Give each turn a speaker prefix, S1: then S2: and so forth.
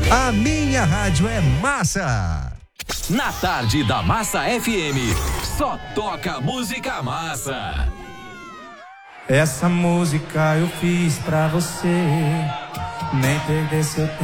S1: A minha rádio é massa.
S2: Na tarde da Massa FM, só toca música massa.
S3: Essa música eu fiz pra você, nem perder seu tempo.